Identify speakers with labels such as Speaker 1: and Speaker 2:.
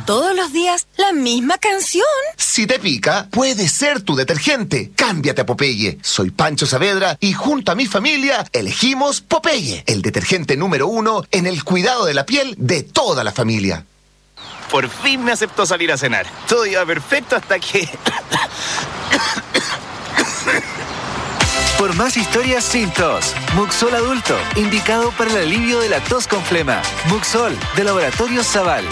Speaker 1: Todos los días la misma canción.
Speaker 2: Si te pica, puede ser tu detergente. Cámbiate a Popeye. Soy Pancho Saavedra y junto a mi familia elegimos Popeye, el detergente número 1 en el cuidado de la piel de toda la familia.
Speaker 3: Por fin me aceptó salir a cenar. Todo iba perfecto hasta que...
Speaker 4: Por más historias sin tos. Muxol Adulto, indicado para el alivio de la tos con flema. Muxol, de Laboratorios Zaval.